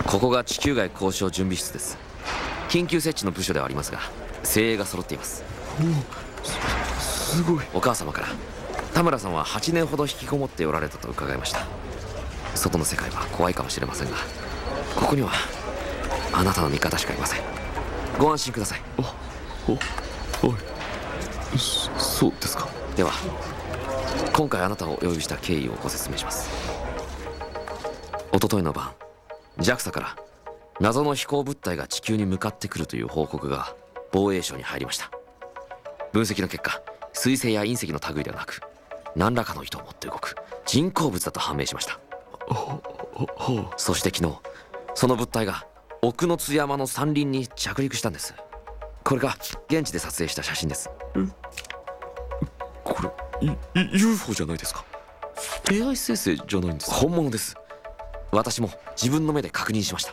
ここが地球外交渉準備室です。緊急設置の部署ではありますが、精鋭が揃っています。 すごい。 お母様から田村さんは8年ほど引きこもっておられたと伺いました。外の世界は怖いかもしれませんが、ここにはあなたの味方しかいません。ご安心ください。 そうですか。 では今回あなたをお呼びした経緯をご説明します。一昨日の晩、 JAXA から謎の飛行物体が地球に向かってくるという報告が防衛省に入りました。分析の結果、彗星や隕石の類ではなく、何らかの意図を持って動く人工物だと判明しました。そして昨日、その物体が奥の津山の山林に着陸したんです。これが現地で撮影した写真です。 これUFO じゃないですか。 AI 生成じゃないんですか。 本物です。私も自分の目で確認しました。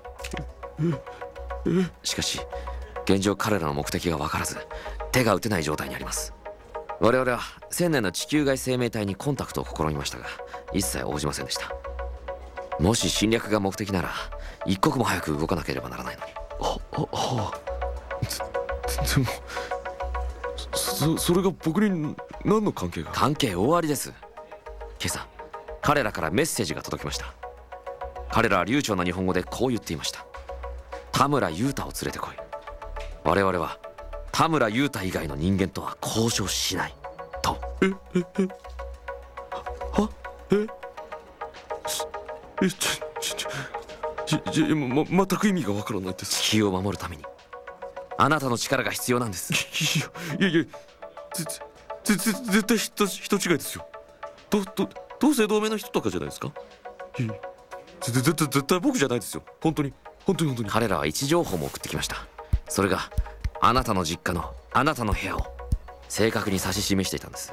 しかし現状彼らの目的が分からず、手が打てない状態にあります。我々は1000年の地球外生命体にコンタクトを試みましたが、一切応じませんでした。もし侵略が目的なら一刻も早く動かなければならないのに。 でもそれが僕に何の関係が。 関係大ありです。今朝彼らからメッセージが届きました。彼らは流暢な日本語でこう言っていました。田村雄太を連れてこい。我々は田村雄太以外の人間とは交渉しないと。 全く意味がわからないです。 地球を守るためにあなたの力が必要なんです。 いや絶対人違いですよ。同姓同名の人とかじゃないですか。絶対僕じゃないですよ。本当に。 彼らは位置情報も送ってきました。それがあなたの実家のあなたの部屋を正確に指し示していたんです。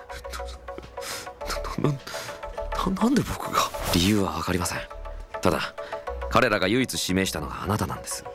なんで僕が。 理由は分かりません。ただ彼らが唯一指名したのがあなたなんです。